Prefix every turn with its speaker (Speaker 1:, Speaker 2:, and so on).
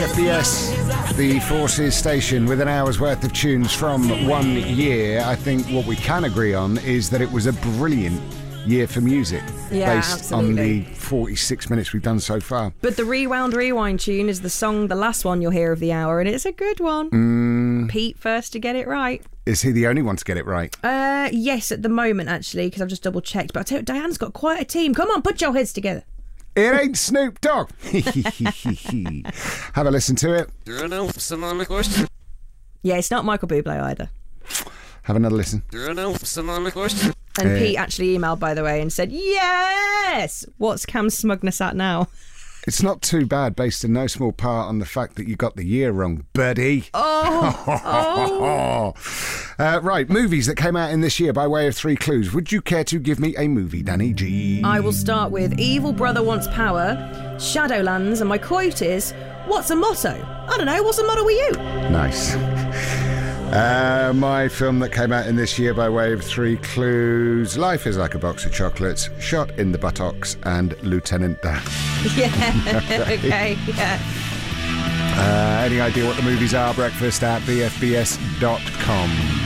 Speaker 1: FBS, the Forces station with an hour's worth of tunes from 1 year. I think what we can agree on is that it was a brilliant year for music, based
Speaker 2: absolutely.
Speaker 1: on the 46 minutes we've done so far.
Speaker 2: But the Rewind tune is the last one you'll hear of the hour, and it's a good one. Pete first to get it right.
Speaker 1: Is he the only one to get it right?
Speaker 2: Yes, at the moment, actually, because I've just double checked. But I tell you, Diane's got quite a team. Come on, put your heads together.
Speaker 1: It ain't Snoop Dogg. Have a listen to it.
Speaker 2: Yeah, it's not Michael Bublé either.
Speaker 1: Have another listen.
Speaker 2: And Pete actually emailed, by the way, and said, yes! What's Cam's smugness at now?
Speaker 1: It's not too bad, based in no small part on the fact that you got the year wrong, buddy. Right, movies that came out in this year by way of 3 clues. Would you care to give me a movie, Danny G?
Speaker 2: I will start with Evil Brother Wants Power, Shadowlands, and my quote is, what's a motto? I don't know, what's a motto with you?
Speaker 1: Nice. My film that came out in this year by way of 3 clues: Life is Like a Box of Chocolates, Shot in the Buttocks, and Lieutenant Dan.
Speaker 2: Yeah, okay, yeah.
Speaker 1: Any idea what the movies are? Breakfast at bfbs.com.